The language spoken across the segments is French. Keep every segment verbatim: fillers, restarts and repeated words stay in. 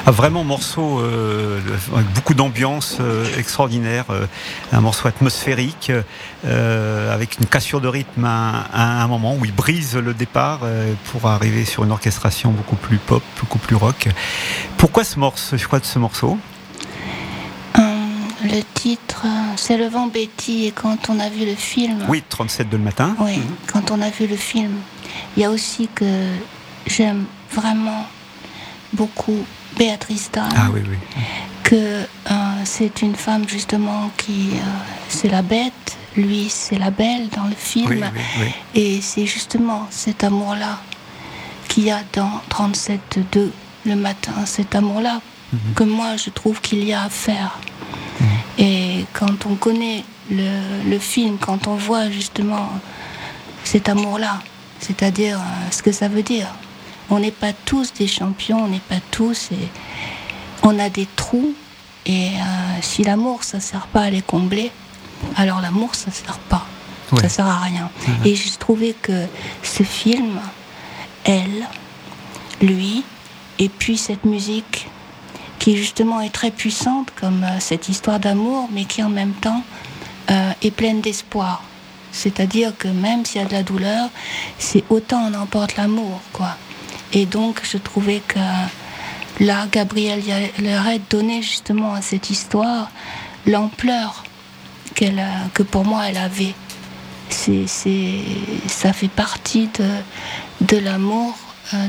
Ah, vraiment morceau euh, avec beaucoup d'ambiance euh, extraordinaire, euh, un morceau atmosphérique euh, avec une cassure de rythme à, à un moment où il brise le départ euh, pour arriver sur une orchestration beaucoup plus pop, beaucoup plus rock. Pourquoi ce morceau, je crois, de ce morceau? Le titre, c'est Le vent Betty, et quand on a vu le film... Oui, trente-sept de le matin. Oui, mmh. Quand on a vu le film, il y a aussi que j'aime vraiment beaucoup Béatrice Dalle. Ah oui, oui. Que euh, c'est une femme justement qui... Euh, c'est la bête, lui c'est la belle dans le film. Oui, oui, oui. Et c'est justement cet amour-là qu'il y a dans trente-sept deux le matin, cet amour-là mmh. que moi je trouve qu'il y a à faire. Et quand on connaît le, le film, quand on voit justement cet amour-là, c'est-à-dire euh, ce que ça veut dire, on n'est pas tous des champions, on n'est pas tous, et on a des trous, et euh, si l'amour ça ne sert pas à les combler, alors l'amour ça ne sert pas, ouais. Ça ne sert à rien. Mmh. Et j'ai trouvé que ce film, elle, lui, et puis cette musique, qui justement est très puissante comme euh, cette histoire d'amour, mais qui en même temps euh, est pleine d'espoir. C'est-à-dire que même s'il y a de la douleur, c'est autant on emporte l'amour, quoi. Et donc je trouvais que là, Gabrielle Yared donnait justement à cette histoire l'ampleur qu'elle a, que pour moi elle avait. C'est, c'est, ça fait partie de, de l'amour euh,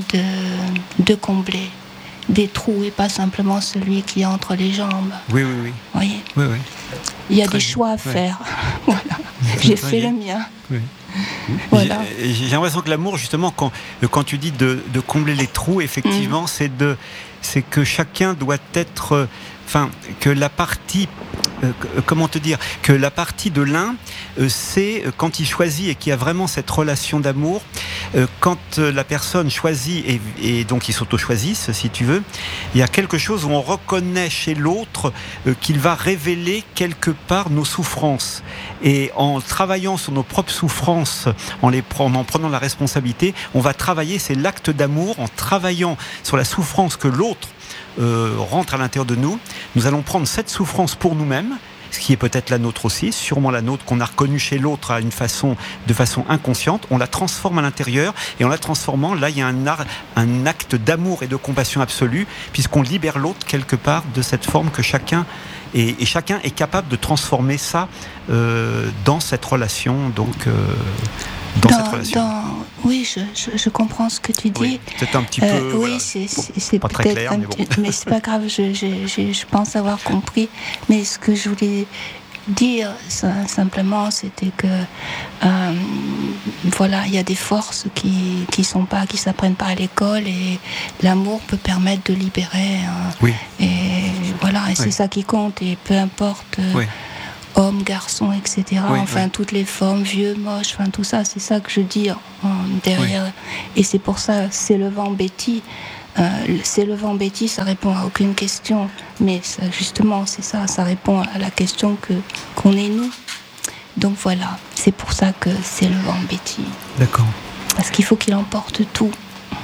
de, de combler des trous et pas simplement celui qui est entre les jambes. Oui, oui, oui. Vous voyez ? Oui, oui. Il y a Très des bien. choix à faire. Ouais. Voilà. J'ai fait le mien. Oui. Voilà. J'ai, j'ai l'impression que l'amour, justement, quand, quand tu dis de, de combler les trous, effectivement, mmh. c'est, de, c'est que chacun doit être... Enfin, que la partie... Euh, comment te dire, que la partie de l'un, euh, c'est quand il choisit et qu'il y a vraiment cette relation d'amour, euh, quand euh, la personne choisit et, et donc ils s'auto-choisissent, si tu veux, il y a quelque chose où on reconnaît chez l'autre euh, qu'il va révéler quelque part nos souffrances. Et en travaillant sur nos propres souffrances, en, les, en en prenant la responsabilité, on va travailler, c'est l'acte d'amour, en travaillant sur la souffrance que l'autre Euh, rentre à l'intérieur de nous, nous allons prendre cette souffrance pour nous-mêmes, ce qui est peut-être la nôtre aussi, sûrement la nôtre qu'on a reconnue chez l'autre à une façon, de façon inconsciente, on la transforme à l'intérieur, et en la transformant, là il y a un, art, un acte d'amour et de compassion absolue, puisqu'on libère l'autre quelque part de cette forme que chacun et, et chacun est capable de transformer ça euh, dans cette relation, donc euh, dans, dans cette relation. Dans... Oui, je, je, je comprends ce que tu dis. Oui, c'est un petit peu. Euh, oui, voilà, c'est, c'est, c'est pas peut-être très clair, un mais bon. petit, mais c'est pas grave. Je, je, je, je pense avoir compris. Mais ce que je voulais dire ça, simplement, c'était que euh, voilà, il y a des forces qui qui sont pas, qui s'apprennent pas à l'école, et l'amour peut permettre de libérer. Hein, oui. Et voilà, et oui. c'est ça qui compte. Et peu importe. Euh, oui. Hommes, garçons, et cetera. Oui, enfin, oui. toutes les formes, vieux, moches, enfin tout ça, c'est ça que je dis en, derrière. Oui. Et c'est pour ça, c'est le vent Betty. Euh, c'est le vent Betty, ça répond à aucune question, mais ça, justement, c'est ça, ça répond à la question que qu'on est nous. Donc voilà, c'est pour ça que c'est le vent Betty. D'accord. Parce qu'il faut qu'il emporte tout.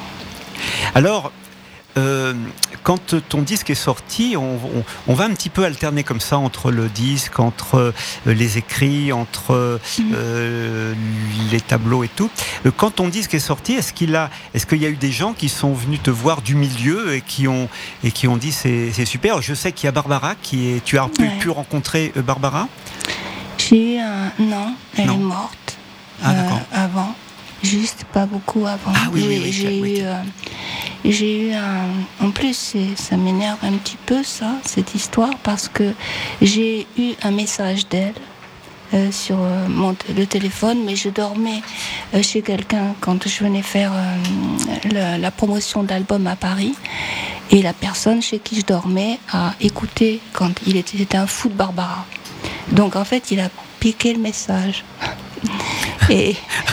Alors. Euh, quand ton disque est sorti, on, on, on va un petit peu alterner comme ça entre le disque, entre euh, les écrits, entre euh, mmh. les tableaux et tout. Quand ton disque est sorti, est-ce qu'il a, est-ce qu'il y a eu des gens qui sont venus te voir du milieu et qui ont et qui ont dit c'est, c'est super. Je sais qu'il y a Barbara qui est. Tu as pu, ouais. pu rencontrer Barbara? J'ai eu un non, elle non. est morte. Ah, d'accord. Euh, avant, juste pas beaucoup avant. Ah oui, oui, oui, j'ai oui, eu. Euh, J'ai eu un... En plus, c'est... ça m'énerve un petit peu, ça, cette histoire, parce que j'ai eu un message d'elle euh, sur euh, mon t- le téléphone, mais je dormais euh, chez quelqu'un quand je venais faire euh, la, la promotion d'album à Paris. Et la personne chez qui je dormais a écouté quand il était, c'était un fou de Barbara. Donc, en fait, il a piqué le message. Et...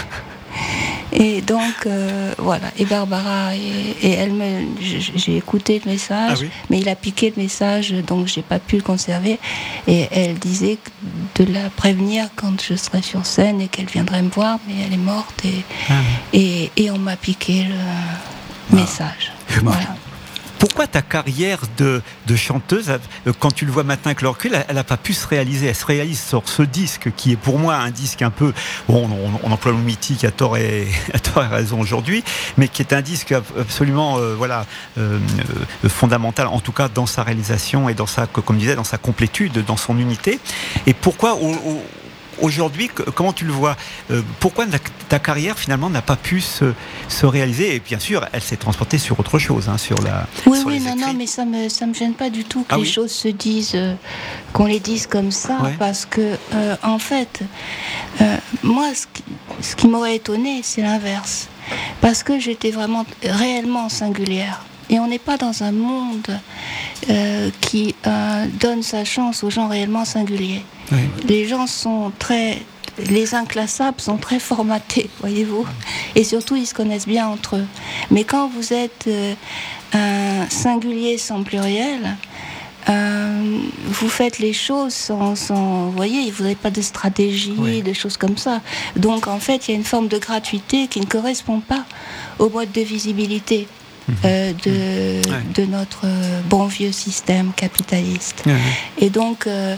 Et donc, euh, voilà. Et Barbara, et, et elle me, j'ai écouté le message, ah oui. mais il a piqué le message, donc j'ai pas pu le conserver. Et elle disait de la prévenir quand je serais sur scène et qu'elle viendrait me voir, mais elle est morte et, ah oui. et, et on m'a piqué le ah. message. Voilà. pourquoi ta carrière de, de chanteuse, quand tu le vois maintenant avec le recul, elle n'a pas pu se réaliser. Elle se réalise sur ce disque qui est pour moi un disque un peu, bon, on, on emploie le mythique à tort et à tort et raison aujourd'hui, mais qui est un disque absolument, euh, voilà, euh, euh, fondamental, en tout cas dans sa réalisation et dans sa, comme je disais, dans sa complétude, dans son unité. Et pourquoi on, on, aujourd'hui, comment tu le vois ? euh, Pourquoi ta carrière finalement n'a pas pu se, se réaliser ? Et bien sûr, elle s'est transportée sur autre chose, hein, sur la. Oui, sur oui, les non, écrits. non, mais ça me ça me gêne pas du tout que ah, les oui. choses se disent, euh, qu'on les dise comme ça, ouais. parce que euh, en fait, euh, moi, ce qui, ce qui m'aurait étonnée, c'est l'inverse, parce que j'étais vraiment réellement singulière. Et on n'est pas dans un monde euh, qui euh, donne sa chance aux gens réellement singuliers. Oui. Les gens sont très... Les inclassables sont très formatés, voyez-vous. Et surtout, ils se connaissent bien entre eux. Mais quand vous êtes euh, un singulier sans pluriel, euh, vous faites les choses sans... sans vous voyez, vous n'avez pas de stratégie, oui. de choses comme ça. Donc, en fait, il y a une forme de gratuité qui ne correspond pas au mode de visibilité. Euh, de, ouais. de notre euh, bon vieux système capitaliste. Ouais. Et donc, il euh,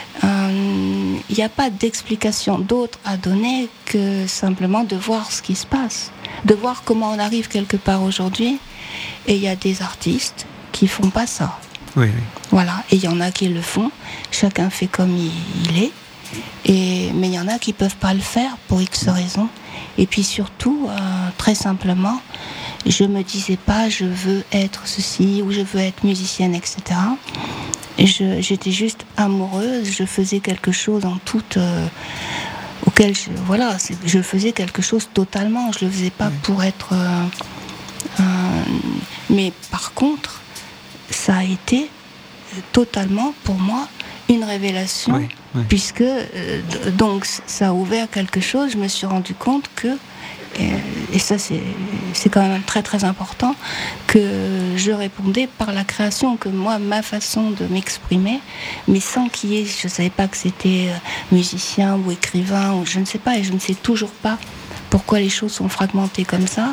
n'y euh, a pas d'explication d'autre à donner que simplement de voir ce qui se passe, de voir comment on arrive quelque part aujourd'hui. Et il y a des artistes qui font pas ça. Oui, oui. Voilà. Et il y en a qui le font. Chacun fait comme il, il est. Et, mais il y en a qui peuvent pas le faire pour X raisons. Et puis surtout, euh, très simplement, je me disais pas je veux être ceci ou je veux être musicienne, et cetera. Et je, j'étais juste amoureuse, je faisais quelque chose en toute euh, auquel je, voilà, je faisais quelque chose totalement. Je le faisais pas oui. pour être. Euh, euh, mais par contre, ça a été totalement pour moi une révélation, oui, oui. puisque euh, donc ça a ouvert quelque chose. Je me suis rendu compte que Et, et ça, c'est, c'est quand même très très important, que je répondais par la création, que moi, ma façon de m'exprimer, mais sans qu'il y ait, je ne savais pas que c'était musicien ou écrivain, ou je ne sais pas, et je ne sais toujours pas pourquoi les choses sont fragmentées comme ça,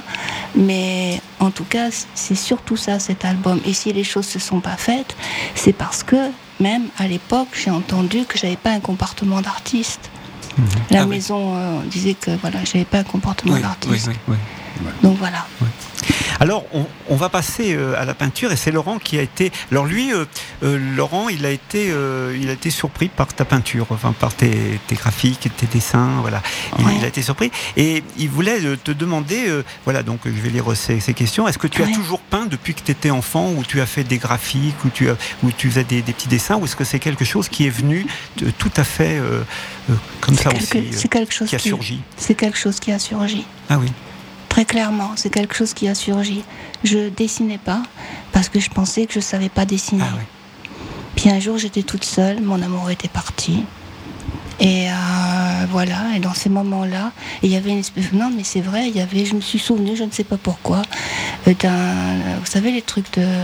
mais en tout cas, c'est surtout ça, cet album. Et si les choses ne se sont pas faites, c'est parce que, même à l'époque, j'ai entendu que je n'avais pas un comportement d'artiste. Mmh. La ah, maison oui. euh, disait que voilà, j'avais pas un comportement oui, d'artiste. Oui, oui, oui. Donc voilà. Oui. Alors, on, on va passer euh, à la peinture, et c'est Laurent qui a été. Alors lui, euh, euh, Laurent, il a été, euh, il a été surpris par ta peinture, enfin par tes, tes graphiques, tes dessins, voilà. Il, oui. il a été surpris, et il voulait euh, te demander, euh, voilà. Donc, je vais lire ces, ces questions. Est-ce que tu oui. as toujours peint depuis que tu étais enfant, ou tu as fait des graphiques, ou tu as, ou tu faisais des, des petits dessins, ou est-ce que c'est quelque chose qui est venu de, tout à fait euh, euh, comme c'est ça quelque, aussi, c'est quelque chose qui a qui, surgi. C'est quelque chose qui a surgi. Ah oui. Très clairement, c'est quelque chose qui a surgi. Je dessinais pas parce que je pensais que je savais pas dessiner. Ah, oui. Puis un jour, j'étais toute seule, mon amour était parti. Et euh, voilà, et dans ces moments-là, il y avait une espèce... Non, mais c'est vrai, il y avait... Je me suis souvenue, je ne sais pas pourquoi, d'un... Vous savez, les trucs de...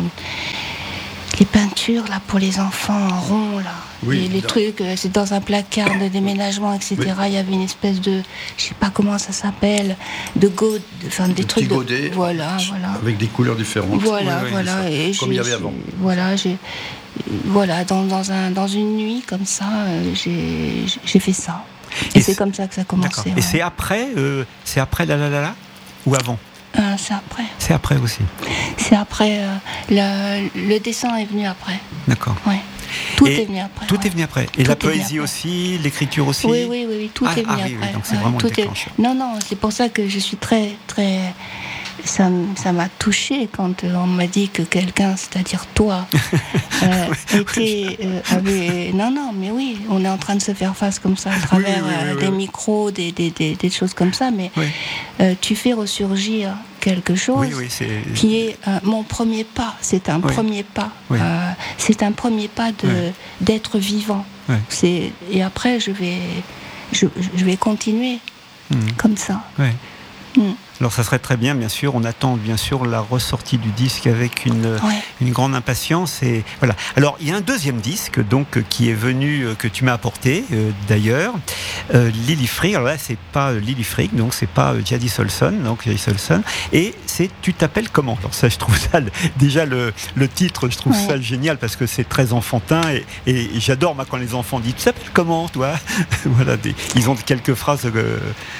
Les peintures, là, pour les enfants en rond, là. Oui, les, les trucs, c'est dans un placard de déménagement, et cetera. Oui. Il y avait une espèce de, je sais pas comment ça s'appelle, de go, enfin des, des trucs de, godets, voilà, voilà, avec des couleurs différentes. Voilà, oui, oui, voilà, et comme il y avait avant. Voilà, j'ai, voilà, dans, dans un, dans une nuit comme ça, euh, j'ai, j'ai fait ça. Et, et c'est, c'est comme ça que ça a commencé. Ouais. Et c'est après, euh, c'est après la la la la ou avant? Euh, c'est après. C'est après aussi. C'est après. Euh, le, le dessin est venu après. D'accord. Ouais. Tout et est venu après. Tout ouais. est venu après. Et tout la poésie aussi, l'écriture aussi. Oui, oui, oui, oui. Tout ah, est venu ah, oui, après. Oui, donc c'est ouais, vraiment tout le déclencheur. Est... Non, non, c'est pour ça que je suis très, très. Ça, ça m'a touchée quand on m'a dit que quelqu'un, c'est-à-dire toi, euh, était, euh, avait... Non, non, mais oui, on est en train de se faire face comme ça à travers oui, oui, oui, euh, oui, des oui. micros, des, des, des, des choses comme ça, mais oui. euh, tu fais ressurgir quelque chose oui, oui, c'est... qui est euh, mon premier pas. C'est un oui. premier pas. Oui. Euh, c'est un premier pas de, oui. d'être vivant. Oui. C'est... Et après, je vais, je, je vais continuer mmh. comme ça. Oui. Mm. Alors ça serait très bien, bien sûr. On attend bien sûr la ressortie du disque avec une, Ouais. une grande impatience. Et voilà. Alors il y a un deuxième disque donc qui est venu, que tu m'as apporté euh, d'ailleurs, euh, Lily Freak. Alors là c'est pas Lily Freak, donc c'est pas Jadis Olson, donc Jadis Olson. Et c'est Tu t'appelles comment? Alors ça je trouve ça déjà le, le titre, je trouve ouais. ça génial parce que c'est très enfantin et, et j'adore moi quand les enfants disent Tu t'appelles comment toi? Voilà, des, ils ont quelques phrases. Euh,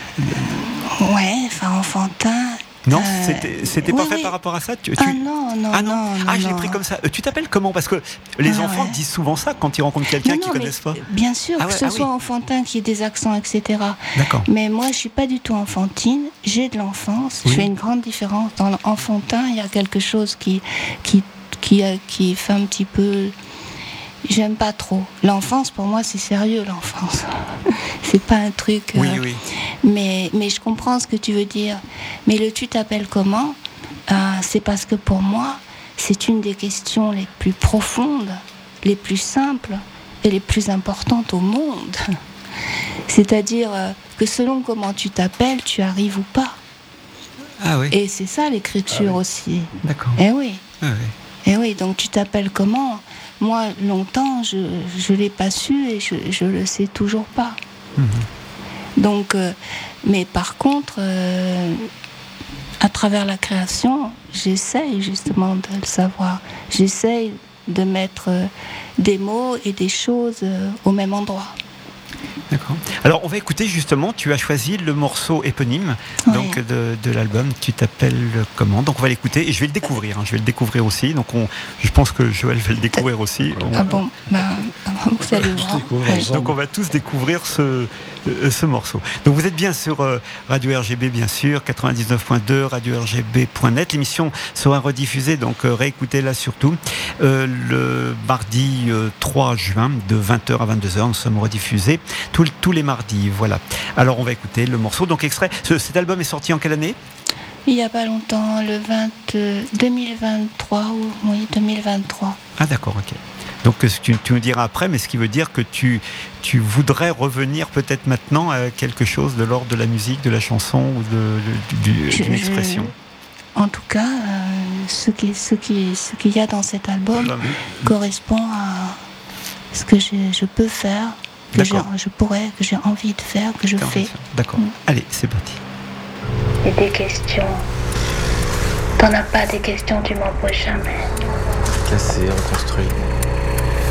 Ouais, enfin enfantin. Non, euh, c'était, c'était pas oui, fait oui. par rapport à ça. Tu, ah tu... non, non, ah non. non, Ah, non, je l'ai non. pris comme ça. Euh, tu t'appelles comment? Parce que les ah, enfants ouais. disent souvent ça quand ils rencontrent quelqu'un non, qu'ils non, connaissent pas. Bien sûr, ah, que ouais, ce ah, soit oui. enfantin, qu'il y ait des accents, et cetera. D'accord. Mais moi, je suis pas du tout enfantine. J'ai de l'enfance. Oui. Je fais une grande différence. Dans l'enfantin, il y a quelque chose qui, qui, qui, qui fait un petit peu. J'aime pas trop. L'enfance, pour moi, c'est sérieux, l'enfance. C'est pas un truc... Oui, euh, oui. Mais, mais je comprends ce que tu veux dire. Mais le tu t'appelles comment euh, c'est parce que pour moi, c'est une des questions les plus profondes, les plus simples et les plus importantes au monde. C'est-à-dire euh, que selon comment tu t'appelles, tu arrives ou pas. Ah oui. Et c'est ça l'écriture ah, oui. aussi. D'accord. Eh oui. Ah, oui. Eh oui, donc tu t'appelles comment? Moi, longtemps, je ne l'ai pas su et je ne le sais toujours pas. Mmh. Donc, euh, mais par contre, euh, à travers la création, j'essaye justement de le savoir. J'essaye de mettre euh, des mots et des choses euh, au même endroit. D'accord. Alors on va écouter justement, tu as choisi le morceau éponyme ouais. donc de, de l'album, Tu t'appelles comment? Donc on va l'écouter et je vais le découvrir, hein. je vais le découvrir aussi, donc on, je pense que Joël va le découvrir aussi. On, ah bon, bah, vous allez voir. Donc on va tous découvrir ce, ce morceau. Donc vous êtes bien sur Radio R G B bien sûr, quatre-vingt-dix-neuf point deux, radio r g b point net. L'émission sera rediffusée, donc réécoutez-la surtout. Euh, le mardi euh, trois juin de vingt heures à vingt-deux heures, nous sommes rediffusés tous, tous les mardis. Voilà. Alors on va écouter le morceau. Donc extrait. Ce, cet album est sorti en quelle année? Il n'y a pas longtemps, le vingt, deux mille vingt-trois, ou, oui, deux mille vingt-trois. Ah d'accord, ok. Donc tu, tu nous diras après, mais ce qui veut dire que tu, tu voudrais revenir peut-être maintenant à quelque chose de l'ordre de la musique, de la chanson ou de, de, de, je, d'une expression. Je, en tout cas, euh, ce, qui, ce, qui, ce qu'il y a dans cet album ah, oui. correspond à ce que je, je peux faire, que je, je pourrais, que j'ai envie de faire, que je D'accord, fais. D'accord. Mmh. Allez, c'est parti. Et des questions. T'en as pas des questions, tu m'en poses jamais. Cassé, reconstruit.